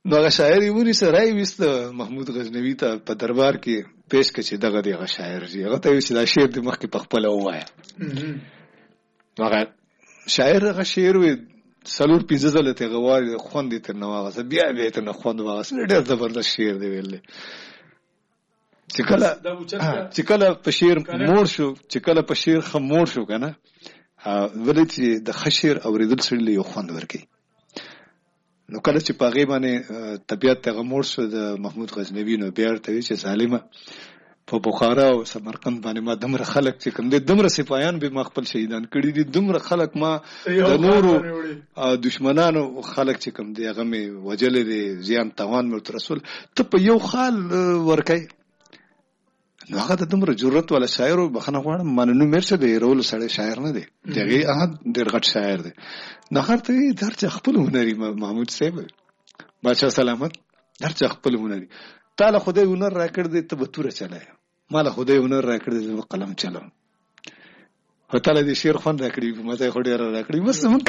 نو هغه شاعر یې ونیسه رای ویست محمود غزنوي ته په دربار کې پیش کړه چې دغه دی هغه شاعر دی. هغه ته وایي چې دا شعر دې مخکې په خپله ووایه. هغه شاعر هغه شعر وایي 4-5 ځله ته هغه وایي خوند یې ترنه واغسته بیا یې ترنه خوند واغسته. ډېر زبردست شعر دی ویل دی. چې کله په شعر موړ شو چې کله په شعر ښه موړ شو که نه ولې چې د ښه شعر اورېدل سړي له یو خوند ورکوي. نو کله چې په هغې باندې طبیعت ته هغه موړ شو د محمود غزنوي نو بیا ورته وایي چې ظالمه په بخارا او سمرقند باندې ما دومره خلک چې کوم دی دومره سپاهیان به ما خپل شهیدان کړي دي دومره خلک ما د نورو دشمنانو خلک چې کوم دی هغه مې وجلې دي زیان تاوان مې ورته رسول ته په یو خال ورکوي. نو هغه د دومره جرأت والا شاعر و بخښنه غواړم مانه نوم هېر شه د هېرولو سړی شاعر نه دی د هغې ډېر غټ شاعر دی. نو هر ته یې هر چا خپل هنري محمود صاحب بادشاه سلامت هر چا خپل هنري. تا له خدای هنر راکړ دی ته به توره چلایې ما له خدای هنر راکړ دی زه به قلم چلوم خو تا له دې شعر خوند راکړي ما ته یې خو ډېره راکړي بس زمونږ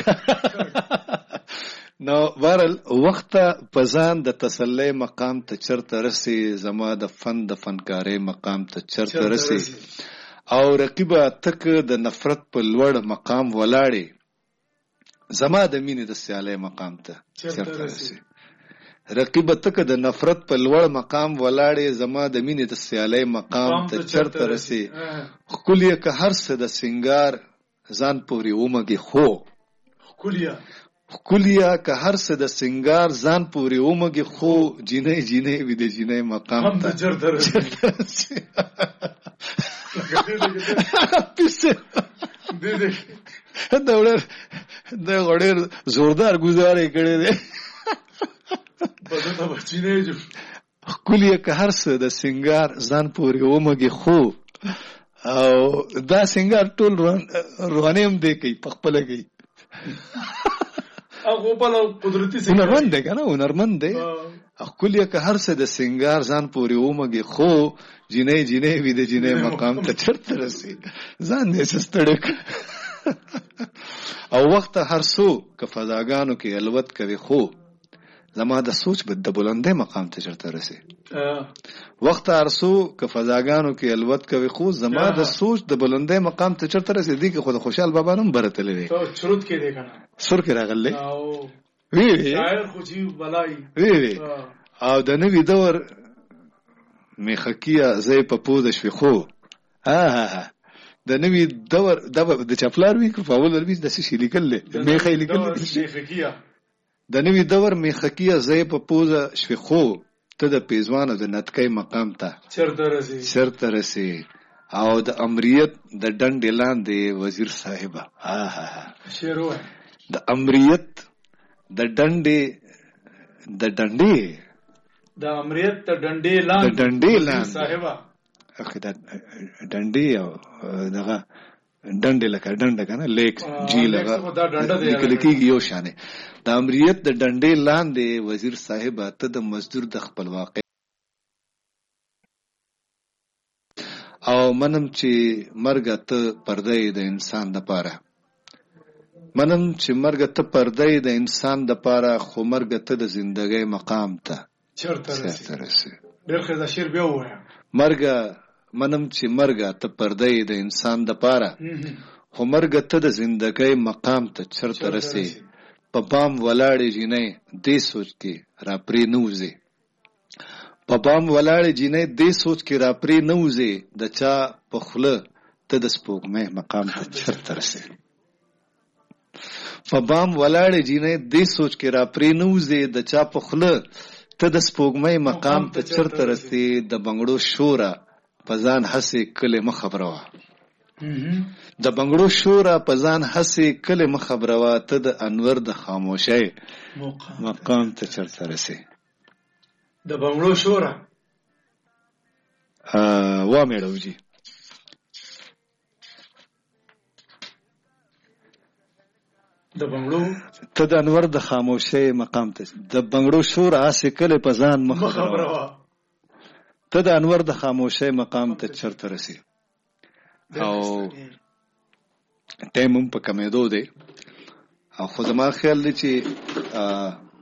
نو بهرحال وخته په ځان د تسلی مقام ته چرته رسي زما د فن د فنکارۍ مقام ته چرته رسي او رقیبه تک د نفرت په لوړ مقام ولاړې زما د مینې د سیالۍ مقام ته چرته رسي. رقیبه تک د نفرت په لوړ مقام ولاړې زما د مینې د سیالۍ مقام ته چرته رسي. ښکلیه که هر څه د سنگار ځان پورې ومږي خو ښکلیه که هر څه د سنگار ځان پورې ومږي خو جینۍ جینۍ وي د جینۍ مقام ته چرته رسي. دا ډېر زوردار ګزار یې کړی دی. ښکلیه که هر څه د سنگار ځان پورې ومږي خو او دا سنگار ټول روانې هم دی کوي په خپله کوي هنرمند دی که نه هنرمند دی. ښکلیه که هر څه د سنگار ځان پورې ومږي خو جینۍ جینۍ وي د جینۍ مقام ته چرته رسي. ځان دې څه ستړی کړ او وخته هر څو که فضاګانو کې الوت کوي خو زما د سوچ د بلندۍ مقام ته چرته رسي. وخته هر څو که فضاګانو کې الوت کوي خو زما د سوچ د بلندۍ مقام ته چرته رسي. دی کې خو د خوشحال بابا نوم برتلی دی سر کې راغلی وی او د نوي دور میخکیه زی په پوزه شوي خو د نوي دور د چپلار وي که په اول وربي داسې شي لیکل دی میخه یې لیکل د نوي دور میخکیه زی په پوزه شوي خو ته د پیزوانو د نتکۍ مقام ته چرته رسي. او د امریت د ډنډې لاندې وزیر صاحبه د امریت د ډنډې لاندې صاحبه اخی دا ډنډې او دغه ډنډې لکه ډنډه که نه لیک جیل هغه لیکل کېږي یو شانې. د امریت د ډنډې لاندې وزیر صاحبه ته د مزدور د خپلواکۍ او منم چې مرګه ته پرده د انسان دپاره منم چې مرګه ته پرده د انسان دپاره خو مرګه ته د زندګۍ مقام ته چرته رسي. ډېر ښه دا شعر بیا ووایه. مرګه منم چې مرګه ته پرده د انسان دپاره خو مرګه ته د زندګۍ مقام ته چرته رسي. په بام ولاړې جینۍ دې سوچ کې را پرې نه وځې په بام ولاړې جینۍ دې سوچ کې را پرې نه وځې د چا په خوله ته د سپوږمۍ مقام ته چرته رسي. په بام ولاړې جینۍ دې سوچ کې را پرې نه وځې د چا په خوله ته د سپوږمۍ مقام ته چرته رسي. د بنګړو شوره په ځان هسې کلې مه خبروه د بنګړو شوره په ځان هسې کلې مه خبروه ته د انور د خاموشۍ مقام ته چرته رسي. د بنګړو شوره وامیړو جی د بنګړو ته د انور د خاموشۍ مقام ته د بنګړو شوره هسې کلې په ځان مه خبروه ته د انور د خاموشۍ مقام ته چرته رسي. او ټایم هم په کمېدو دی او خو زما خیال دی چې